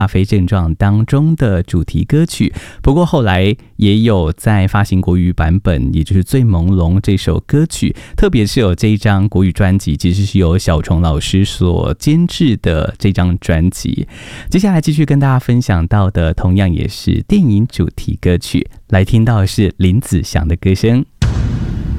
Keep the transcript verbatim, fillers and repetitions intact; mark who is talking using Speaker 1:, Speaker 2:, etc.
Speaker 1: 阿飞正传当中的主题歌曲，不过后来也有在发行国语版本，也就是最朦胧这首歌曲，特别是有这一张国语专辑其实是由小虫老师所监制的这张专辑。接下来继续跟大家分享到的同样也是电影主题歌曲，来听到的是林子祥的歌声。